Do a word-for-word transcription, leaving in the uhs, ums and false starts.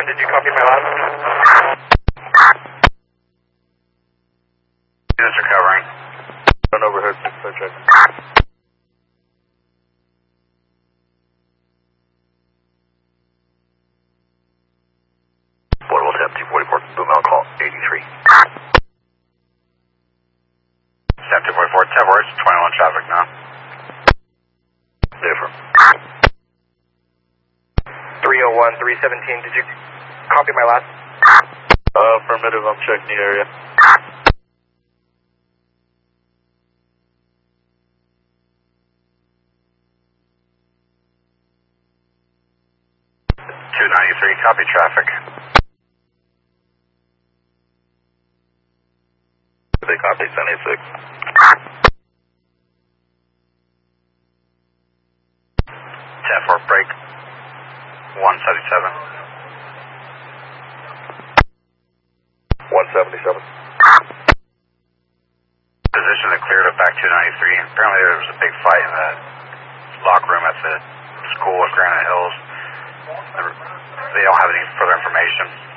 one, did you copy my last? Units are covering. Run overhead, six, I check. Portable to M T forty-four, boom out call eighty-three. M T forty-four, Towers, twenty-one traffic now. Different. three oh one, three seventeen, did you copy my last? Uh, affirmative, I'm checking the area. two ninety-three, copy traffic. They copy seventy-six. ten four break, one seventy-seven. one seventy-seven. Position and cleared up back two ninety-three. Apparently there was a big fight in the locker room at the school at Granite Hills. They don't have any further information.